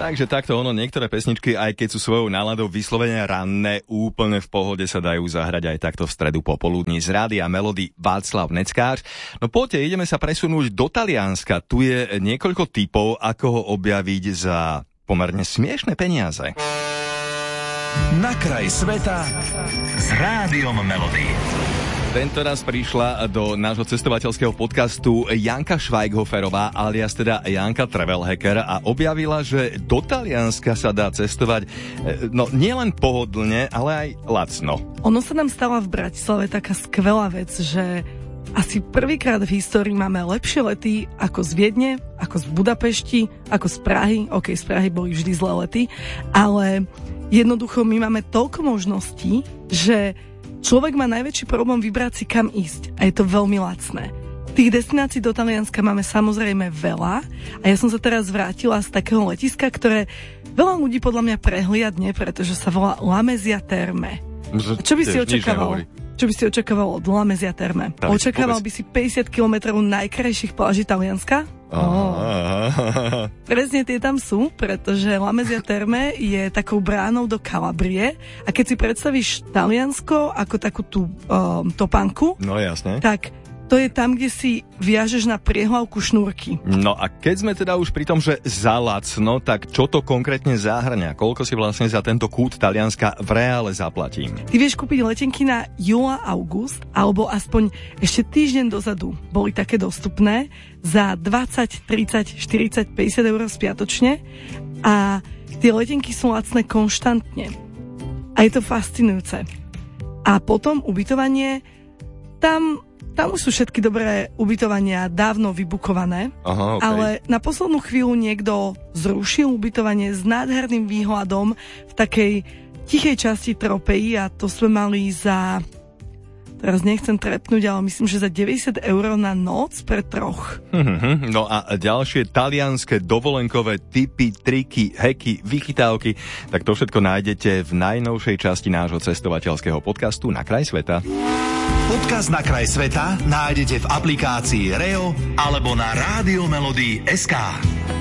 Takže takto ono, niektoré pesničky, aj keď sú svojou náladou vyslovene ranné, úplne v pohode sa dajú zahrať aj takto v stredu popoludní z Rádia Melody Václav Neckář. No poďte, ideme sa presunúť do Talianska. Tu je niekoľko tipov, ako ho objaviť za pomerne smiešné peniaze. Na kraj sveta s Rádiom Melody. Tento raz prišla do nášho cestovateľského podcastu Janka Švajghoferová, alias teda Janka Travel Hacker, a objavila, že do Talianska sa dá cestovať no nielen pohodlne, ale aj lacno. Ono sa nám stala v Bratislave taká skvelá vec, že asi prvýkrát v histórii máme lepšie lety ako z Viedne, ako z Budapešti, ako z Prahy. OK, z Prahy boli vždy zlé lety, ale jednoducho my máme toľko možností, že človek má najväčší problém vybrať si, kam ísť. A je to veľmi lacné. Tých destinácií do Talianska máme samozrejme veľa. A ja som sa teraz vrátila z takého letiska, ktoré veľa ľudí podľa mňa prehliadne, pretože sa volá Lamezia Terme. Čo by si očakával? Čo by si očakával od Lamezia Terme? Očakával by si 50 kilometrov najkrajších pláží Talianska? Presne tie tam sú, pretože Lamezia Terme je takou bránou do Kalabrie a keď si predstavíš Taliansko ako takú tú topánku, no jasne, tak to je tam, kde si viažeš na priehlavku šnúrky. No a keď sme teda už pri tom, že za lacno, tak čo to konkrétne zahrňa? Koľko si vlastne za tento kút Talianska v reále zaplatím? Ty vieš kúpiť letenky na júla, august, alebo aspoň ešte týždeň dozadu boli také dostupné za 20, 30, 40, 50 eur spiatočne a tie letenky sú lacné konštantne. A je to fascinujúce. A potom ubytovanie, tam už sú všetky dobré ubytovania dávno vybukované, okay. Ale na poslednú chvíľu niekto zrušil ubytovanie s nádherným výhľadom v takej tichej časti Tropei a to sme mali za, teraz nechcem trepnúť, ale myslím, že za 90 eur na noc pre troch. No a ďalšie talianske dovolenkové tipy, triky, heky, vychytávky, tak to všetko nájdete v najnovšej časti nášho cestovateľského podcastu Na kraj sveta. Podcast Na kraj sveta nájdete v aplikácii REO alebo na radiomelody.sk.